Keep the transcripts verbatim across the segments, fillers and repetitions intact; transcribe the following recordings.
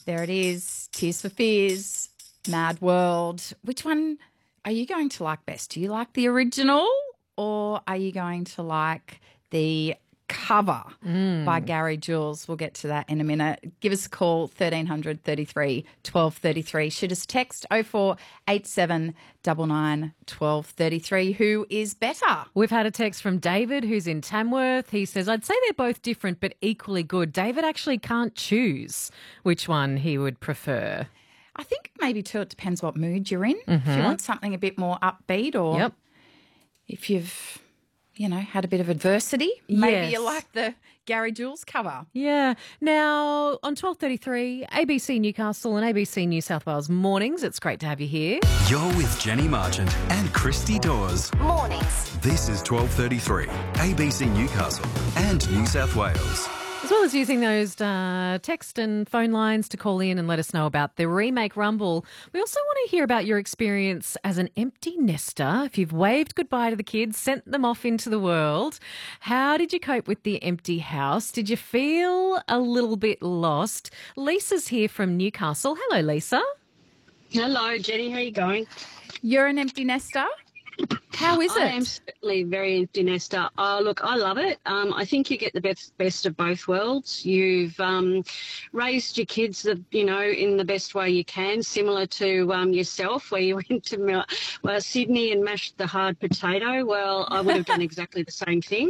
There it is. Tears for Fears, Mad World. Which one are you going to like best? Do you like the original or are you going to like the cover mm. by Gary Jules? We'll get to that in a minute. Give us a call, thirteen hundred thirty-three twelve thirty-three. Shoot us a text, oh four eight seven nine nine one two three three. Who is better? We've had a text from David who's in Tamworth. He says, I'd say they're both different but equally good. David actually can't choose which one he would prefer. I think maybe too it depends what mood you're in. Mm-hmm. If you want something a bit more upbeat or yep. if you've, you know, had a bit of adversity, maybe yes. you like the Gary Jules cover. Yeah. Now, on twelve thirty-three, A B C Newcastle and A B C New South Wales mornings, it's great to have you here. You're with Jenny Marchant and Christy Dawes. Mornings. This is twelve thirty-three, A B C Newcastle and New South Wales. As well as using those uh, text and phone lines to call in and let us know about the Remake Rumble, we also want to hear about your experience as an empty nester. If you've waved goodbye to the kids, sent them off into the world, how did you cope with the empty house? Did you feel a little bit lost? Lisa's here from Newcastle. Hello, Lisa. Hello, Jenny. How are you going? You're an empty nester? How is it? I am certainly very empty nester. Oh, look, I love it. Um, I think you get the best best of both worlds. You've um, raised your kids, the, you know, in the best way you can, similar to um, yourself, where you went to well, Sydney and mashed the hard potato. Well, I would have done exactly the same thing.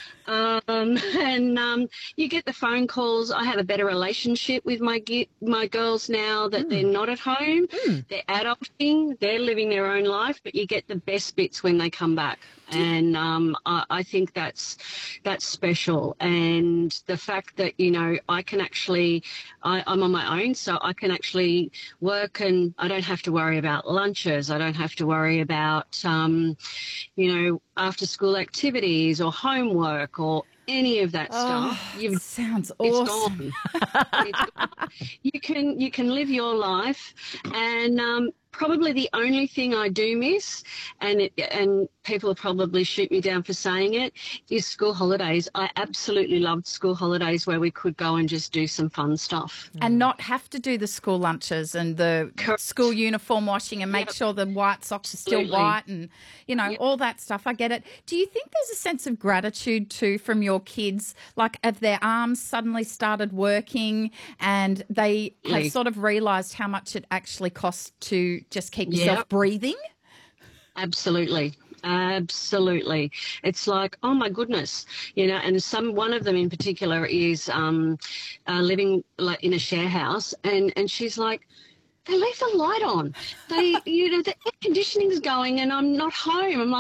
Um, and um, you get the phone calls. I have a better relationship with my my girls now that mm. they're not at home. Mm. They're adulting. They're living their own life, but you get the best bits when they come back. And um, I, I think that's that's special. And the fact that, you know, I can actually, I, I'm on my own, so I can actually work and I don't have to worry about lunches. I don't have to worry about, um, you know, after school activities or homework or any of that oh, stuff. You've, sounds it's awesome. Gone. It's gone. You can you can live your life, and um, probably the only thing I do miss, and it, and people will probably shoot me down for saying it, is school holidays. I absolutely loved school holidays where we could go and just do some fun stuff. And not have to do the school lunches and the Correct. School uniform washing and make Yep. sure the white socks are still Absolutely. white and, you know, Yep. all that stuff. I get it. Do you think there's a sense of gratitude too from your kids? Like if their arms suddenly started working and they have Yeah. sort of realised how much it actually costs to just keep yourself Yep. breathing? Absolutely. Absolutely. It's like, oh my goodness, you know, and some, one of them in particular is um, uh, living like in a share house, and, and she's like, they leave the light on. They, you know, the air conditioning's going and I'm not home. I'm like,